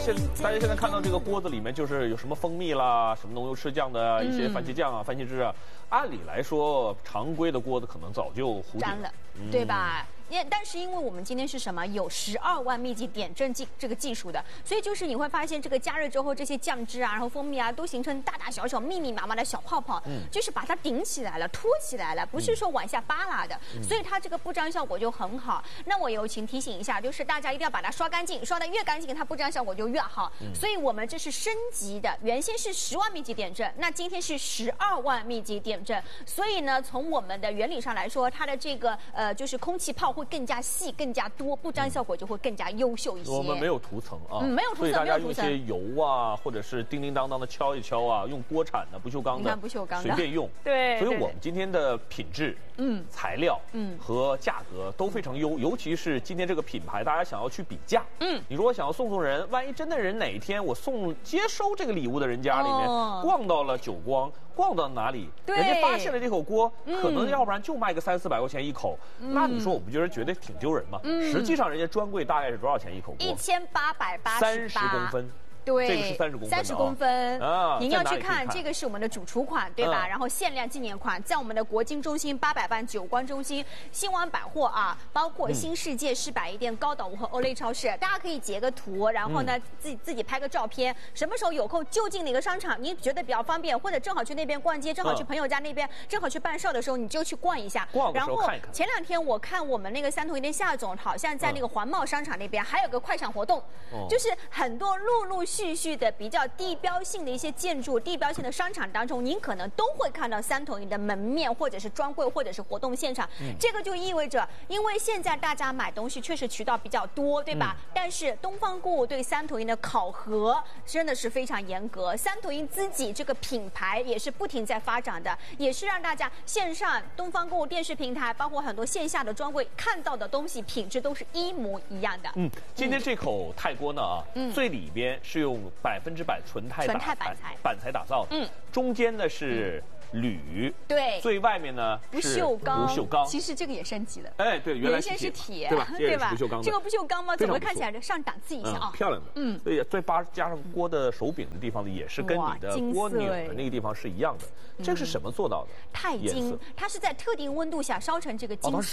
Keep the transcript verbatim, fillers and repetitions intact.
现大家现在看到这个锅子里面就是有什么蜂蜜啦，什么浓油赤酱的、嗯、一些番茄酱啊、番茄汁啊，按理来说常规的锅子可能早就糊粘了， 嗯、 对吧？因但是因为我们今天是什么有十二万密集点阵技这个技术的，所以就是你会发现这个加热之后，这些酱汁啊，然后蜂蜜啊，都形成大大小小、密密麻麻的小泡泡，嗯，就是把它顶起来了、托起来了，不是说往下扒拉的，嗯、所以它这个不粘效果就很好。那我友情提醒一下，就是大家一定要把它刷干净，刷得越干净，它不粘效果就越好。嗯、所以我们这是升级的，原先是十万密集点阵，那今天是十二万密集点阵，所以呢，从我们的原理上来说，它的这个呃就是空气泡会更加细、更加多，不粘效果就会更加优秀一些。 我们没有涂层啊， 嗯，没有涂层， 所以大家用一些油啊，或者是叮叮当当的敲一敲啊，用锅铲的、不锈钢的， 你看不锈钢的随便用。 对， 所以我们今天的品质、嗯，材料、嗯和价格都非常优，尤其是今天这个品牌，大家想要去比价，嗯，你如果想要送送人，万一真的人哪一天我送接收这个礼物的人家里面，哦、逛到了久光。逛到哪里，人家发现了这口锅，嗯、可能要不然就卖个三四百块钱一口，嗯、那你说我不觉得觉得挺丢人吗？嗯、实际上人家专柜大概是多少钱一口锅？ 一千八百八十八， 三十公分。 对， 这个是三十公分的、哦， 三十公分啊！ 您要去看，这个是我们的主厨款，对吧？嗯、然后限量纪念款，在我们的国金中心、八佰伴、九关中心、新湾百货啊，包括新世界、市百货店、高岛屋和欧莱超市，大家可以截个图，然后呢，嗯、自己自己拍个照片。什么时候有空就近哪个商场，你觉得比较方便，或者正好去那边逛街，正好去朋友家那边，嗯、正好去办事的时候，你就去逛一下。 逛的时候看一看。 然后前两天我看我们那个三头一店夏总，好像在那个环贸商场那边还有个快闪活动，嗯、就是很多陆陆续续的比。比较地标性的一些建筑、地标性的商场当中，您可能都会看到三头营的门面，或者是专柜，或者是活动现场。嗯、这个就意味着，因为现在大家买东西确实渠道比较多，对吧？嗯、但是东方购物对三头营的考核真的是非常严格。三头营自己这个品牌也是不停在发展的，也是让大家线上东方购物电视平台，包括很多线下的专柜看到的东西品质都是一模一样的。 嗯，今天这口泰锅呢啊，嗯、最里边是用百分之。百纯钛纯钛板材板材打造的，嗯，中间呢是铝， 对， 最外面呢不锈钢， 不锈钢。 其实这个也升级了， 哎，对，原来先是铁， 对吧？ 对吧？ 不锈钢， 这个不锈钢吗？怎么看起来上档次一些啊？ 漂亮的，嗯，所以再加加上锅的手柄的地方呢，也是跟你的锅钮的那个地方是一样的。这个是什么做到的？ 钛金，它是在特定温度下烧成这个金色。